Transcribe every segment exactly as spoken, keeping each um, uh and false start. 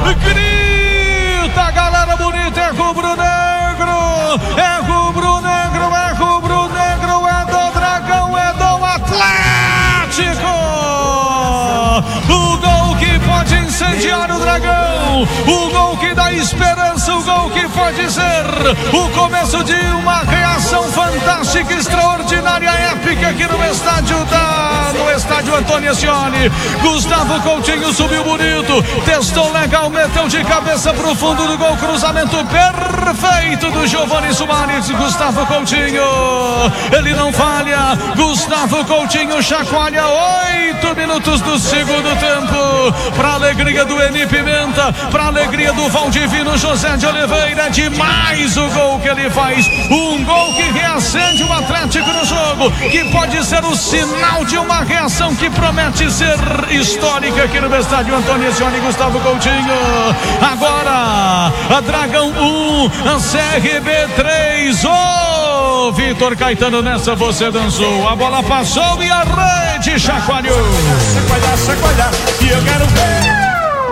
Grita, galera bonita, é rubro-negro, é rubro-negro, é rubro-negro, é do Dragão, é do Atlético. O gol que pode incendiar o Dragão, o gol que dá esperança, o gol que pode ser o começo de uma reação fantástica, extraordinária, épica aqui no estádio da, no estádio Antônio Ascioli. Gustavo Coutinho subiu bonito, testou legal, meteu de cabeça pro fundo do gol, cruzamento perfeito do Giovani Soares. Gustavo Coutinho, ele não falha. Gustavo Coutinho chacoalha. Oito minutos do segundo tempo, para alegria do Eni Pimenta, para alegria do Valdivino José de Oliveira. Demais o gol que ele faz, um gol que reacende o Atlético no jogo, que pode ser o sinal de uma reação que promete ser histórica aqui no estádio Antônio Ascioli. Gustavo Coutinho, agora a Dragão um, a C R B três. Ô, Vitor Caetano, nessa você dançou, a bola passou e a rede chacoalhou. Chacoalhar, chacoalhar, e eu quero ver.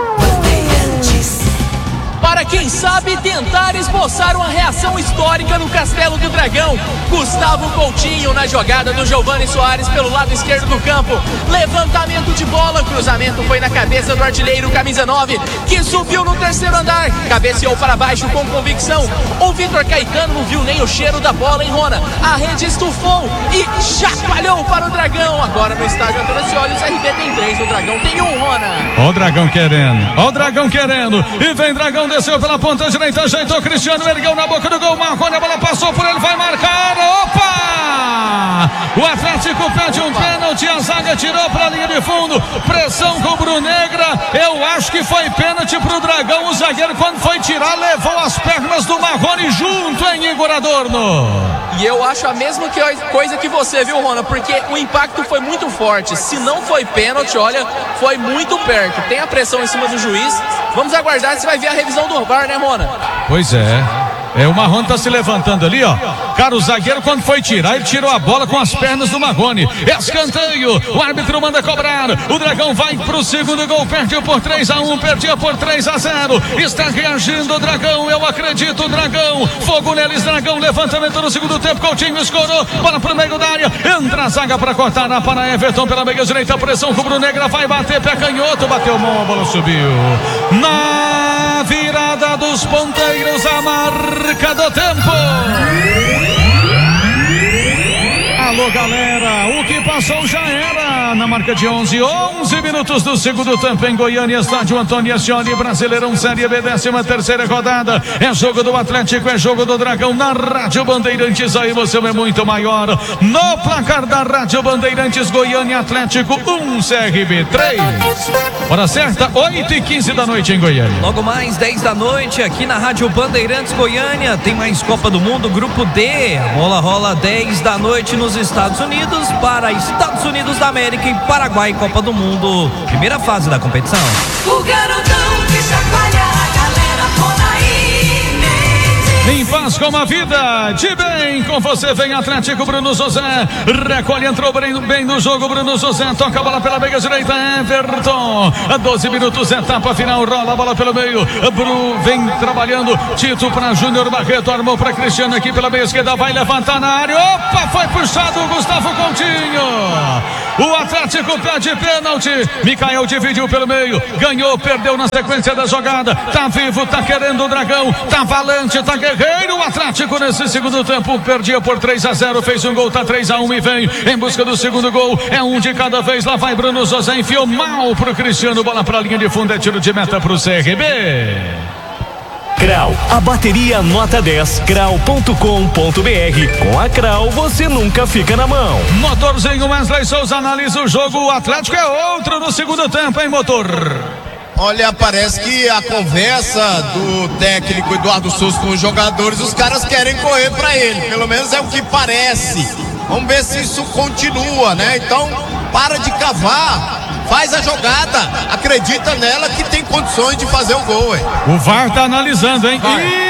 Para quem sabe tentar esboçar uma reação histórica no Castelo do Dragão, Gustavo Coutinho na jogada do Giovani Soares pelo lado esquerdo do campo. Levantamento de bola, cruzamento foi na cabeça do artilheiro camisa nove, que subiu no terceiro andar, cabeceou para baixo com convicção. O Vitor Caetano não viu nem o cheiro da bola, hein, Rona? A rede estufou e chacoalhou para o Dragão. Agora no estádio Antônio Ascioli, o C R B tem três, o Dragão tem um, Rona. Ó o Dragão querendo, ó o Dragão querendo, e vem Dragão, desceu pela ponta direita, ajeitou Cristiano, ergueu na boca do gol, Marconi, a bola passou por ele, vai marcar, opa! O Atlético pede um pênalti, a zaga tirou para a linha de fundo, pressão rubro-negra, eu acho que foi pênalti pro Dragão. O zagueiro, quando foi tirar, levou as pernas do Marconi junto, em Igor Adorno. E eu acho a mesma que, coisa que você, viu, Rona? Porque o impacto foi muito forte. Se não foi pênalti, olha, foi muito perto. Tem a pressão em cima do juiz. Vamos aguardar se vai ver a revisão do V A R, né, Rona? Pois é. É, o Marrone tá se levantando ali, ó. Cara, o zagueiro, quando foi tirar, ele tirou a bola com as pernas do Marrone. Escanteio, o árbitro manda cobrar. O Dragão vai pro segundo gol, perdeu por três a um, perdia por três a zero. Está reagindo o Dragão, eu acredito, o Dragão. Fogo neles, Dragão, levantamento no segundo tempo. Coutinho escorou, bola pro meio da área. Entra a zaga pra cortar na para Everton pela meia direita. Pressão rubro-negra, vai bater, pé canhoto, bateu mão, a bola subiu. Na virada dos ponteiros, a marca do tempo. Alô, galera, o que passou já era. Na marca de onze, onze minutos do segundo tempo em Goiânia, estádio Antônio Ascioli, Brasileirão Série B, décima terceira rodada. É jogo do Atlético, é jogo do Dragão. Na Rádio Bandeirantes, a emoção é muito maior. No placar da Rádio Bandeirantes, Goiânia Atlético um, C R B três. Hora certa, oito e quinze da noite em Goiânia. Logo mais, dez da noite, aqui na Rádio Bandeirantes Goiânia, tem mais Copa do Mundo, Grupo D. A bola rola dez da noite nos Estados Unidos para Estados Unidos da América e Paraguai, Copa do Mundo, primeira fase da competição. O garotão que chacoalha a galera toda aí. Em paz com a vida, de bem com você, vem Atlético, Bruno José, recolhe, entrou bem, bem no jogo, Bruno José, toca a bola pela meia direita, Everton, doze minutos, etapa final, rola a bola pelo meio, Bruno vem trabalhando, Tito para Júnior Barreto, armou para Cristiano aqui pela meia esquerda, vai levantar na área, opa, foi puxado o Gustavo Coutinho. O Atlético pede pênalti, Micael dividiu pelo meio, ganhou, perdeu na sequência da jogada, tá vivo, tá querendo o Dragão, tá valente, tá guerreiro. O Atlético nesse segundo tempo perdia por três a zero, fez um gol, tá três a um e vem em busca do segundo gol, é um de cada vez. Lá vai Bruno José, enfiou mal pro Cristiano, bola pra linha de fundo, é tiro de meta pro C R B. Crau, a bateria nota dez, crau ponto com ponto br. Com a Crau você nunca fica na mão. Motorzinho Wesley Souza analisa o jogo, o Atlético é outro no segundo tempo, hein, motor? Olha, parece que a conversa do técnico Eduardo Souza com os jogadores, os caras querem correr pra ele, pelo menos é o que parece. Vamos ver se isso continua, né? Então, para de cavar, faz a jogada, acredita nela que tem condições de fazer o gol, hein? O V A R tá analisando, hein?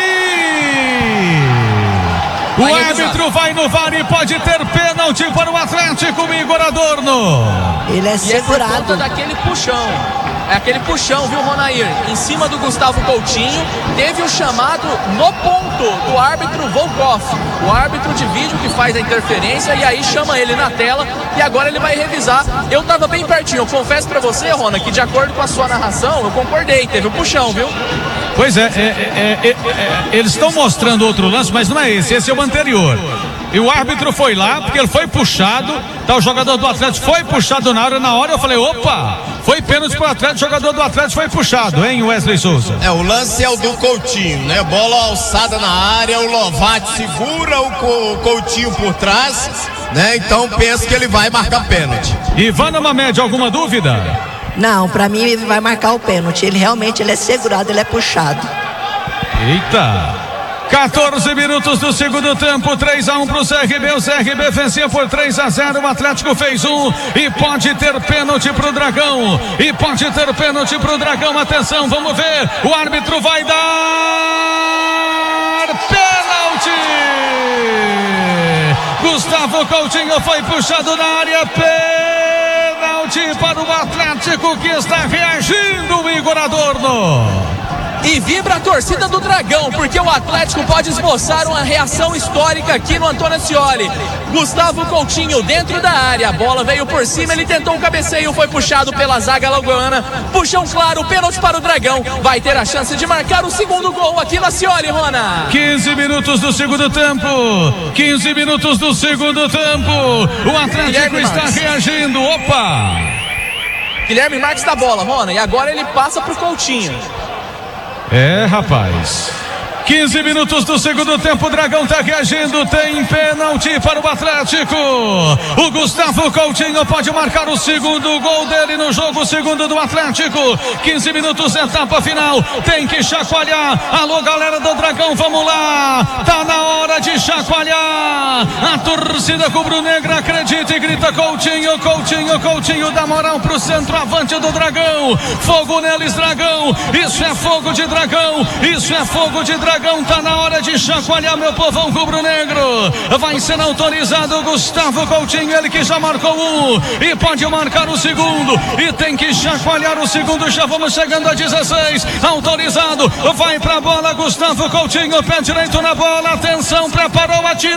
E... o árbitro vai no V A R e pode ter pênalti para o Atlético, Igor Adorno. Ele é segurado. segurado. E é por conta daquele puxão. é aquele puxão, viu, Ronair? Em cima do Gustavo Coutinho, teve o chamado no ponto do árbitro Volkov, o árbitro de vídeo que faz a interferência, e aí chama ele na tela e agora ele vai revisar. Eu tava bem pertinho, eu confesso pra você, Rona, que de acordo com a sua narração, eu concordei, teve o puxão, viu? Pois é, é, é, é, é, é eles estão mostrando outro lance, mas não é esse, esse é o anterior. E o árbitro foi lá, porque ele foi puxado, tá, o jogador do Atlético foi puxado na hora, na hora eu falei, opa, foi pênalti pro Atlético, o jogador do Atlético foi puxado, hein, Wesley Souza? É, o lance é o do Coutinho, né, bola alçada na área, o Lovati segura o Coutinho por trás, né, então penso que ele vai marcar pênalti. Ivana Mamed, alguma dúvida? Não, pra mim ele vai marcar o pênalti, ele realmente ele é segurado, ele é puxado. Eita! quatorze minutos do segundo tempo, três a um pro C R B, o C R B vencia por três a zero, o Atlético fez um e pode ter pênalti pro Dragão, e pode ter pênalti pro Dragão, atenção, vamos ver, o árbitro vai dar pênalti! Gustavo Coutinho foi puxado na área, pênalti para o Atlético que está reagindo, o Igor Adorno. E vibra a torcida do Dragão, porque o Atlético pode esboçar uma reação histórica aqui no Antônio Ascioli. Gustavo Coutinho dentro da área, a bola veio por cima, ele tentou um cabeceio, foi puxado pela zaga lagoana. Puxão claro, pênalti para o Dragão, vai ter a chance de marcar o segundo gol aqui no Ascioli, Rona. quinze minutos do segundo tempo, quinze minutos do segundo tempo, o Atlético Guilherme está Marques. reagindo, opa! Guilherme Marques da bola, Rona, e agora ele passa pro Coutinho. É, rapaz. quinze minutos do segundo tempo, o Dragão tá reagindo, tem pênalti para o Atlético. O Gustavo Coutinho pode marcar o segundo gol dele no jogo, o segundo do Atlético. quinze minutos, etapa final, tem que chacoalhar. Alô, galera do Dragão, vamos lá. Tá na hora de chacoalhar. A torcida rubro-negra acredita e grita Coutinho, Coutinho, Coutinho, dá moral pro centroavante do Dragão. Fogo neles, Dragão. Isso é fogo de Dragão. Isso é fogo de Dragão. Tá na hora de chacoalhar, meu povão rubro-negro. Vai ser autorizado o Gustavo Coutinho, ele que já marcou um e pode marcar o segundo, e tem que chacoalhar o segundo. Já vamos chegando a dezesseis. Autorizado, vai pra bola Gustavo Coutinho, pé direito na bola, atenção, preparou, atira.